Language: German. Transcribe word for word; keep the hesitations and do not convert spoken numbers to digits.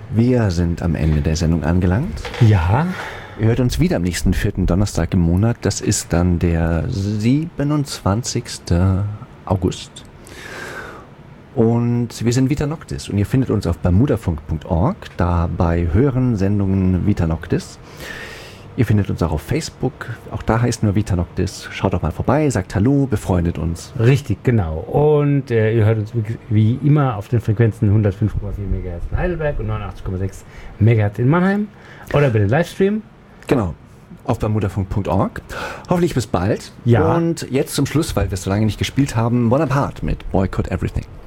Wir sind am Ende der Sendung angelangt. Ja. Ihr hört uns wieder am nächsten vierten Donnerstag im Monat. Das ist dann der siebenundzwanzigsten August. Und wir sind Vita Noctis und ihr findet uns auf bermudafunk punkt org, da bei höheren Sendungen Vita Noctis. Ihr findet uns auch auf Facebook, auch da heißt nur Vita Noctis. Schaut doch mal vorbei, sagt Hallo, befreundet uns. Richtig, genau. Und äh, ihr hört uns wie, wie immer auf den Frequenzen hundertfünf Komma vier Megahertz in Heidelberg und neunundachtzig Komma sechs Megahertz in Mannheim oder über den Livestream. Genau, auf bermudafunk punkt org. Hoffentlich bis bald. Ja. Und jetzt zum Schluss, weil wir es so lange nicht gespielt haben, Bonaparte mit Boycott Everything.